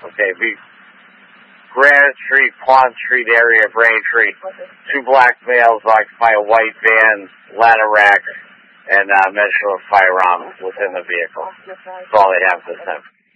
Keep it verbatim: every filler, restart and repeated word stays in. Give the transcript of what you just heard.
Okay, be Granite Street, Pond Street area of Braintree. Two black males occupy a white van, ladder rack, and uh, mention of firearm within the vehicle. That's all they have to send.